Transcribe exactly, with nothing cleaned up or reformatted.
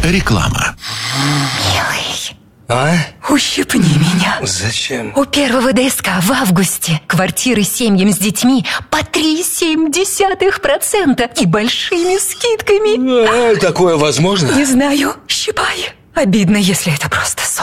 Реклама. Милый, А? ущипни меня. Зачем? У первого ДСК в августе квартиры семьям с детьми по три целых семь десятых процента и большими скидками. А, такое возможно? Не знаю, щипай. Обидно, если это просто сон.